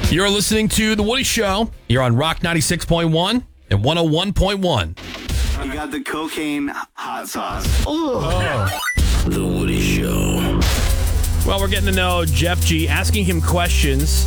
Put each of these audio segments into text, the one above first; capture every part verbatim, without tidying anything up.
You're listening to The Woody Show. You're on Rock ninety-six point one and one oh one point one. You got the cocaine hot sauce. Oh. The Woody Show. Well, we're getting to know Jeff G, asking him questions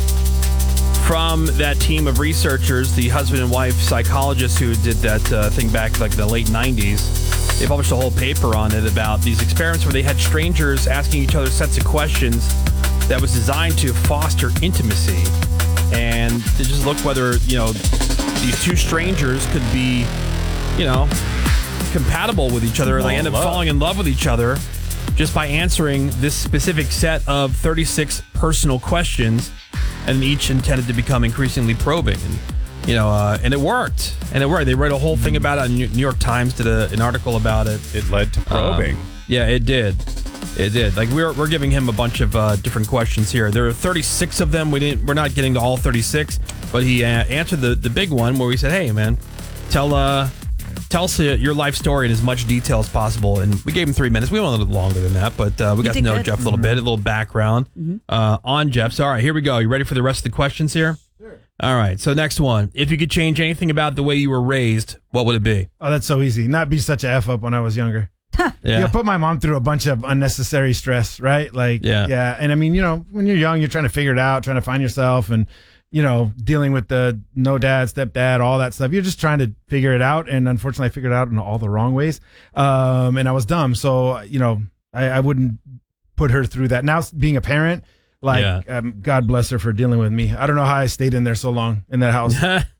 from that team of researchers, the husband and wife psychologists who did that uh, thing back like the late nineties. They published a whole paper on it about these experiments where they had strangers asking each other sets of questions that was designed to foster intimacy. And to just look whether, you know, these two strangers could be, you know, compatible with each other. And they end up falling in love with each other just by answering this specific set of thirty-six personal questions, and each intended to become increasingly probing. And, you know, uh, and it worked. And it worked. They wrote a whole thing about it. New York Times did a, an article about it. It led to probing. Um, yeah, it did. It did. Like we're we're giving him a bunch of uh, different questions here. There are thirty-six of them. We didn't. We're not getting to all thirty-six, but he uh, answered the, the big one where we said, "Hey, man, tell uh tell us uh, your life story in as much detail as possible." And we gave him three minutes. We went a little longer than that, but uh, we You got to did know good. Jeff a little bit, a little background Mhm. uh, on Jeff. So, all right, here we go. You ready for the rest of the questions here? Sure. All right. So next one: if you could change anything about the way you were raised, what would it be? Oh, that's so easy. Not be such a F up when I was younger. Yeah. Yeah, put my mom through a bunch of unnecessary stress, right? Like, Yeah. yeah. And I mean, you know, when you're young, you're trying to figure it out, trying to find yourself and, you know, dealing with the no dad, stepdad, all that stuff. You're just trying to figure it out. And unfortunately, I figured it out in all the wrong ways. Um, and I was dumb. So, you know, I, I wouldn't put her through that. Now, being a parent, like, Yeah. um, God bless her for dealing with me. I don't know how I stayed in there so long in that house.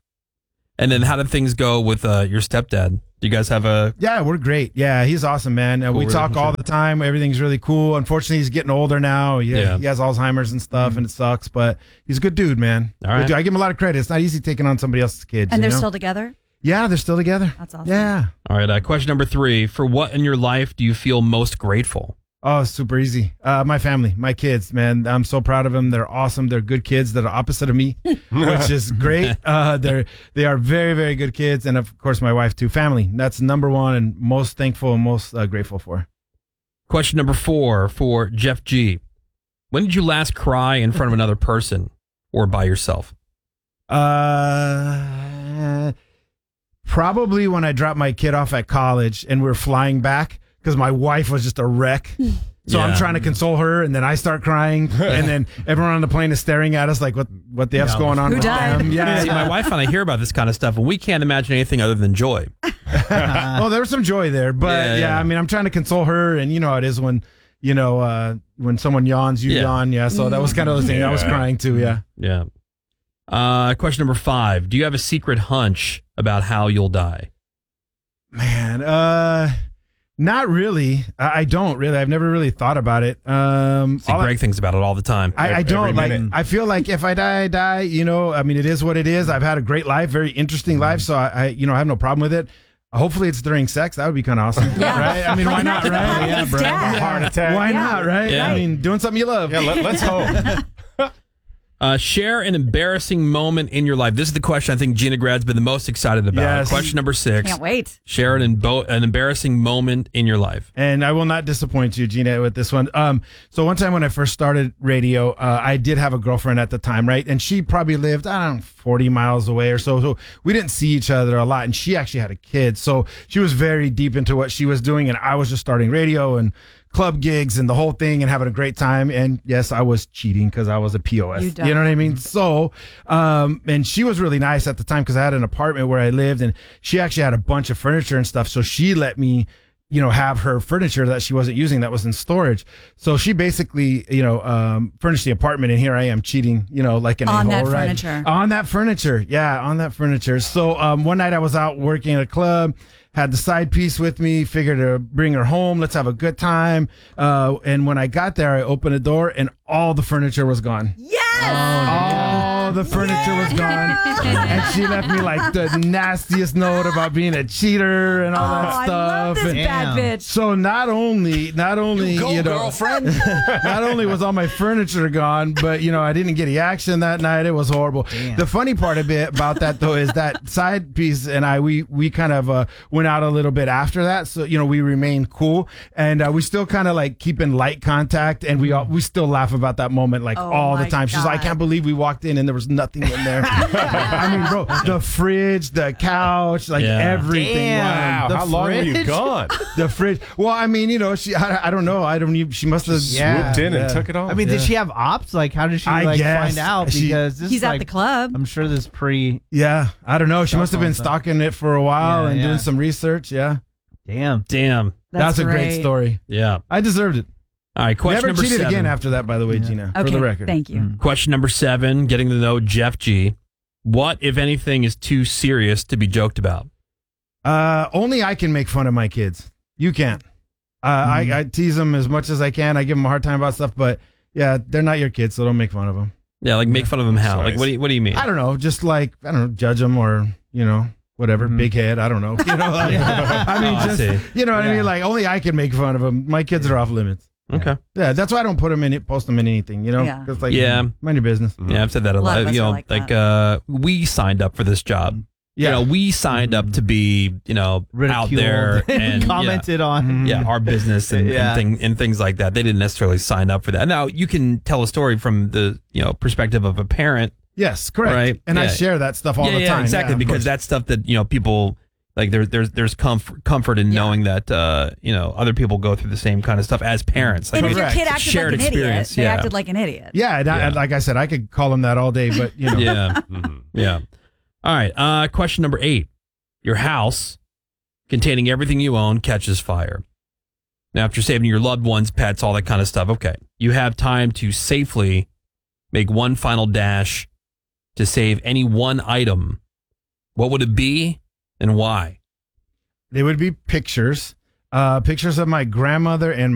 And then how did things go with uh, your stepdad? Do you guys have a... Yeah, we're great. Yeah, he's awesome, man. Uh, Cool we talk all the time. Everything's really cool. Unfortunately, he's getting older now. Yeah, Yeah. he has Alzheimer's and stuff, and it sucks. But he's a good dude, man. All right. Good dude. I give him a lot of credit. It's not easy taking on somebody else's kids. And you they're know? still together? Yeah, they're still together. That's awesome. Yeah. All right, uh, question number three. For what in your life do you feel most grateful? Oh, super easy. Uh, my family, my kids, man. I'm so proud of them. They're awesome. They're good kids that are opposite of me, which is great. Uh, they're they are very, very good kids, and of course, my wife too. Family. That's number one, and most thankful and most uh, grateful for. Question number four for Jeff G. When did you last cry in front of another person or by yourself? Uh, probably when I dropped my kid off at college and we were flying back because my wife was just a wreck. So Yeah. I'm trying to console her, and then I start crying, and then everyone on the plane is staring at us like, "What? What the f's Yeah. going on Who with died? them?" Yeah, See, my wife and I hear about this kind of stuff, and we can't imagine anything other than joy. well, there was some joy there, but Yeah, yeah, yeah. I mean, I'm trying to console her, and you know how it is when you know uh, when someone yawns, you Yeah. yawn. Yeah, so that was kind of the thing. I was Yeah. crying too. Yeah. Yeah. Uh, question number five. Do you have a secret hunch about how you'll die? Man, uh, not really. I, I don't really. I've never really thought about it. Um, See, all I- Greg thinks about it all the time. I, I Every don't like. minute. I feel like if I die, I die. You know, I mean, it is what it is. I've had a great life, very interesting life. So I, I you know, I have no problem with it. Hopefully, it's during sex. That would be kind of awesome, Yeah. right? I mean, why not, right? Yeah, bro. Heart attack. Why Yeah. not, right? Yeah. I mean, doing something you love. Yeah, let, let's hope. Uh, share an embarrassing moment in your life. This is the question I think Gina Grad's been the most excited about. Yes. Question number six. Can't wait. Share an, embo- an embarrassing moment in your life. And I will not disappoint you, Gina, with this one. Um, so one time when I first started radio, uh, I did have a girlfriend at the time, right? And she probably lived, I don't know, forty miles away or so. So we didn't see each other a lot. And she actually had a kid. So she was very deep into what she was doing. And I was just starting radio and club gigs and the whole thing and having a great time. And yes, I was cheating because I was a P O S. You You, don't. know what I mean? So, um, and she was really nice at the time because I had an apartment where I lived, and she actually had a bunch of furniture and stuff. So she let me, you know, have her furniture that she wasn't using that was in storage. So she basically, you know, um, furnished the apartment, and here I am cheating, you know, like an On a-hole, that right? furniture. On that furniture. Yeah, on that furniture. So um, one night I was out working at a club, had the side piece with me, figured to bring her home. Let's have a good time. Uh, and when I got there, I opened the door and all the furniture was gone. Yes! All the furniture was gone. And she left me like the nastiest note about being a cheater and all Oh, that I stuff. love this And bad bitch. so not only, not only, you, know, not only was all my furniture gone, but you know, I didn't get any action that night. It was horrible. The funny part a bit about that though is that side piece and I, we, we kind of uh, went out a little bit after that. So, you know, we remained cool and uh, we still kind of like keep in light contact and we all, we still laugh about that moment like Oh all the my time. She's like, I God. can't believe we walked in and there was nothing in there. I mean, bro, the fridge, the couch, like Yeah. everything. Damn. Wow, The how long were you fridge? gone? The fridge. Well, I mean, you know, she. I, I don't know. I don't even. She must have. Yeah. Swooped in Yeah. and took it all. I mean, did Yeah. she have ops? Like, how did she I like guess. find out? She- Because this He's is at like, the club. I'm sure this pre. Yeah, I don't know. She Cell must have been phone stuff. stalking it for a while Yeah, and yeah. doing some research. Yeah, Damn. Damn. that's, a great great. story. Yeah. I deserved it. All right. Question Never number cheated seven. again after that, by the way, Gina. Okay, For the record. thank you. Mm. Question number seven. Getting to know Jeff G. What, if anything, is too serious to be joked about? Uh, only I can make fun of my kids. You can't. Uh, Mm-hmm. I, I tease them as much as I can. I give them a hard time about stuff, but yeah, they're not your kids, so don't make fun of them. Yeah, like make fun of him how? Sorry. Like what do you, what do you mean? I don't know, just like I don't know, judge them or you know whatever, Mhm. big head. I don't know. You know, like, I mean, Oh, I just see. you know what I Yeah. mean. Like only I can make fun of them. My kids are off limits. Okay. Yeah, that's why I don't put them in it, post them in anything. You know, Yeah. It's like Yeah. mind your business. Yeah, I've said that a, A lot lot. of us You are know, like like, that. uh, we signed up for this job. Yeah, You know, we signed up to be, you know, out Ridiculed there and yeah. commented on. Yeah, our business and, Yeah. and, thing, and things like that. They didn't necessarily sign up for that. Now you can tell a story from the you know perspective of a parent. yes, correct. Right. And I Yeah. share that stuff all yeah, the yeah, time. exactly. Yeah, of because course. that's stuff that you know people like. There's there's there's comfort comfort in Yeah. knowing that uh, you know other people go through the same kind of stuff as parents. Like And if your Correct. kid It's a acted shared like an experience, idiot, they yeah. acted like an idiot. yeah, and I- Yeah. like I said, I could call them that all day, but you know, yeah, Mhm. yeah. All right. Uh, question number eight: your house, containing everything you own, catches fire. Now, after saving your loved ones, pets, all that kind of stuff, okay, you have time to safely make one final dash to save any one item. What would it be and why? they would be pictures, uh, pictures of my grandmother and